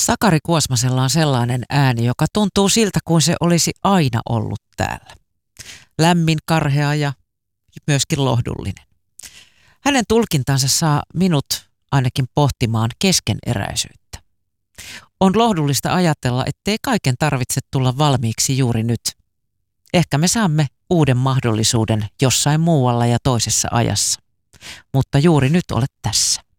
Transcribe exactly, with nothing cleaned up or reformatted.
Sakari Kuosmasella on sellainen ääni, joka tuntuu siltä kuin se olisi aina ollut täällä. Lämmin, karhea ja myöskin lohdullinen. Hänen tulkintansa saa minut ainakin pohtimaan keskeneräisyyttä. On lohdullista ajatella, ettei kaiken tarvitse tulla valmiiksi juuri nyt. Ehkä me saamme uuden mahdollisuuden jossain muualla ja toisessa ajassa. Mutta juuri nyt olet tässä.